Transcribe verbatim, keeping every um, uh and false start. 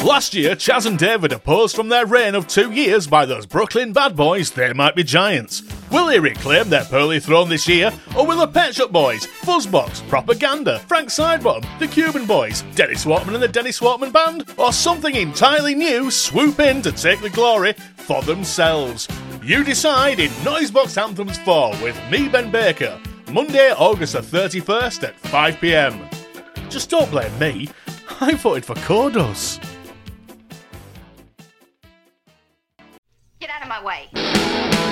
Last year, Chaz and David opposed from their reign of two years by those Brooklyn bad boys, They Might Be Giants. Will they reclaim their pearly throne this year, or will the Pet Shop Boys, Fuzzbox, Propaganda, Frank Sidebottom, the Cuban Boys, Dennis Swartman and the Dennis Swartman Band, or something entirely new swoop in to take the glory for themselves? You decide in Noisebox Anthems four with me, Ben Baker, Monday, August the thirty-first at five p m. Just don't blame me, I voted for Kodos. Get out of my way.